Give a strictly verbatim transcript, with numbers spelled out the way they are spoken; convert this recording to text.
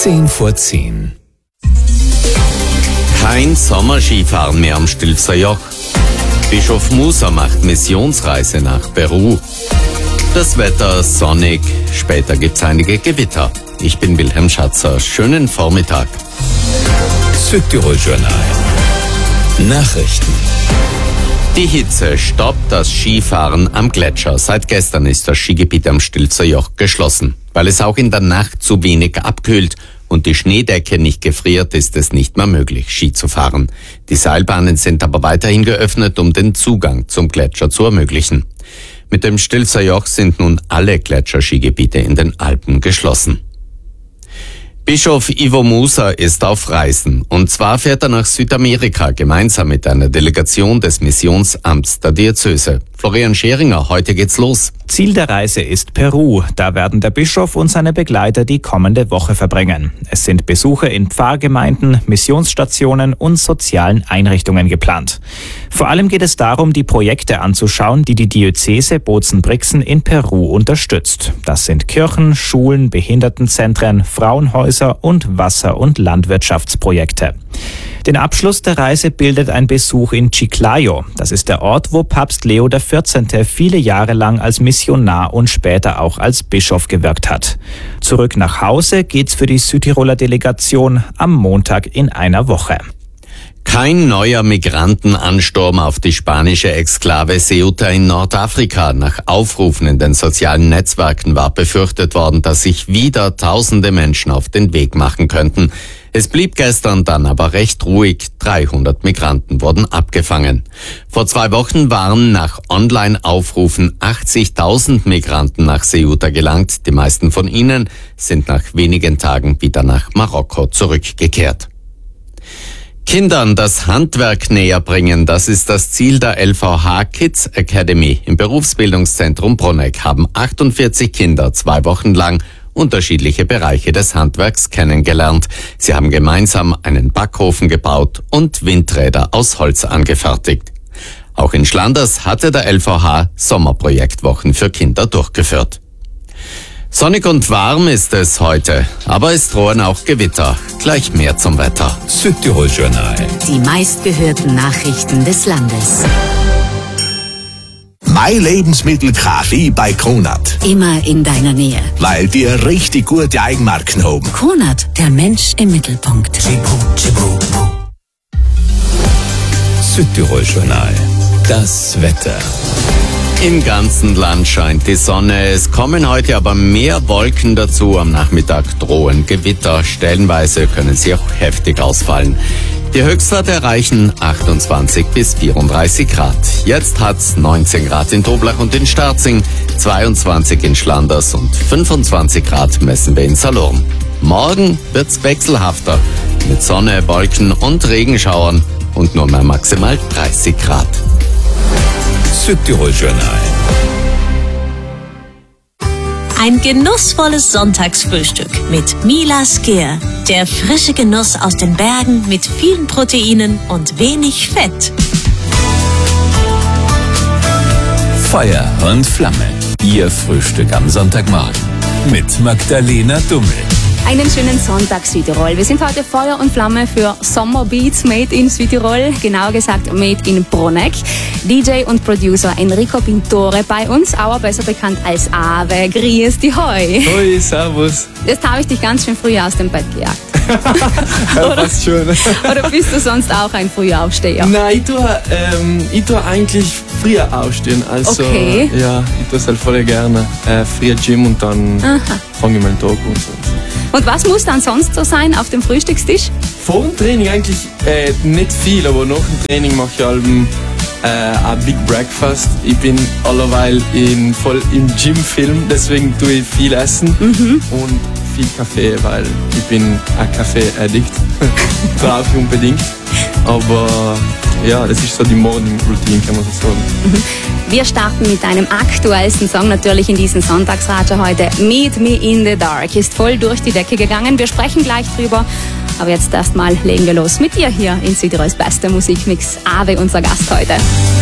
zehn vor zehn. Kein Sommerskifahren mehr am Stilfser Joch. Bischof Musa macht Missionsreise nach Peru. Das Wetter sonnig, später gibt's einige Gewitter. Ich bin Wilhelm Schatzer. Schönen Vormittag. Südtirol Journal. Nachrichten. Die Hitze stoppt das Skifahren am Gletscher. Seit gestern ist das Skigebiet am Stilfser Joch geschlossen. Weil es auch in der Nacht zu wenig abkühlt und die Schneedecke nicht gefriert, ist es nicht mehr möglich, Ski zu fahren. Die Seilbahnen sind aber weiterhin geöffnet, um den Zugang zum Gletscher zu ermöglichen. Mit dem Stilfser Joch sind nun alle Gletscherskigebiete in den Alpen geschlossen. Bischof Ivo Musa ist auf Reisen. Und zwar fährt er nach Südamerika gemeinsam mit einer Delegation des Missionsamts der Diözese. Florian Scheringer, heute geht's los. Ziel der Reise ist Peru. Da werden der Bischof und seine Begleiter die kommende Woche verbringen. Es sind Besuche in Pfarrgemeinden, Missionsstationen und sozialen Einrichtungen geplant. Vor allem geht es darum, die Projekte anzuschauen, die die Diözese Bozen-Brixen in Peru unterstützt. Das sind Kirchen, Schulen, Behindertenzentren, Frauenhäuser und Wasser- und Landwirtschaftsprojekte. Den Abschluss der Reise bildet ein Besuch in Chiclayo. Das ist der Ort, wo Papst Leo der vierzehnte viele Jahre lang als Missionar und später auch als Bischof gewirkt hat. Zurück nach Hause geht's für die Südtiroler Delegation am Montag in einer Woche. Kein neuer Migrantenansturm auf die spanische Exklave Ceuta in Nordafrika. Nach Aufrufen in den sozialen Netzwerken war befürchtet worden, dass sich wieder tausende Menschen auf den Weg machen könnten. Es blieb gestern dann aber recht ruhig. dreihundert Migranten wurden abgefangen. Vor zwei Wochen waren nach Online-Aufrufen achtzigtausend Migranten nach Ceuta gelangt. Die meisten von ihnen sind nach wenigen Tagen wieder nach Marokko zurückgekehrt. Kindern das Handwerk näher bringen, das ist das Ziel der L V H Kids Academy. Im Berufsbildungszentrum Bruneck haben achtundvierzig Kinder zwei Wochen lang unterschiedliche Bereiche des Handwerks kennengelernt. Sie haben gemeinsam einen Backofen gebaut und Windräder aus Holz angefertigt. Auch in Schlanders hatte der L V H Sommerprojektwochen für Kinder durchgeführt. Sonnig und warm ist es heute, aber es drohen auch Gewitter. Gleich mehr zum Wetter. Südtirol Journal. Die meistgehörten Nachrichten des Landes. Mein Lebensmittel Kaffee bei Kronat. Immer in deiner Nähe. Weil wir richtig gute Eigenmarken haben. Kronat, der Mensch im Mittelpunkt. Südtirol Journal. Das Wetter. Im ganzen Land scheint die Sonne. Es kommen heute aber mehr Wolken dazu. Am Nachmittag drohen Gewitter. Stellenweise können sie auch heftig ausfallen. Die Höchstwerte erreichen achtundzwanzig bis vierunddreißig Grad. Jetzt hat's neunzehn Grad in Toblach und in Starzing, zweiundzwanzig in Schlanders und fünfundzwanzig Grad messen wir in Salurn. Morgen wird's wechselhafter mit Sonne, Wolken und Regenschauern und nur mehr maximal dreißig Grad. Südtirol Journal. Ein genussvolles Sonntagsfrühstück mit Milas Gear. Der frische Genuss aus den Bergen mit vielen Proteinen und wenig Fett. Feuer und Flamme. Ihr Frühstück am Sonntagmorgen. Mit Magdalena Dummel. Einen schönen Sonntag, Südtirol. Wir sind heute Feuer und Flamme für Sommerbeats made in Südtirol, genauer gesagt made in Bruneck. D J und Producer Enrico Pintore bei uns, aber besser bekannt als Ave. Grüß dich, hoi. Hoi, servus. Jetzt habe ich dich ganz schön früh aus dem Bett gejagt. Ja, fast schon. Oder bist du sonst auch ein Frühaufsteher? Nein, ich tue, ähm, ich tue eigentlich früher aufstehen. Also, okay. Ja, ich tue es halt voll gerne. Äh, früher Gym und dann fange ich meinen Tag und so. Und was muss dann sonst so sein auf dem Frühstückstisch? Vor dem Training eigentlich äh, nicht viel, aber nach dem Training mache ich halt äh, ein Big Breakfast. Ich bin allerweil in, voll im Gym-Film, deswegen tue ich viel essen mhm. und viel Kaffee, weil ich bin ein Kaffee-Addict. Brauche ich unbedingt. Aber ja, das ist so die Morning Routine, kann man so sagen. Mhm. Wir starten mit deinem aktuellsten Song natürlich in diesen Sonntagsradio heute. Meet Me in the Dark ist voll durch die Decke gegangen. Wir sprechen gleich drüber. Aber jetzt erstmal legen wir los mit dir hier in Südtirols bester Musikmix. Ave, unser Gast heute.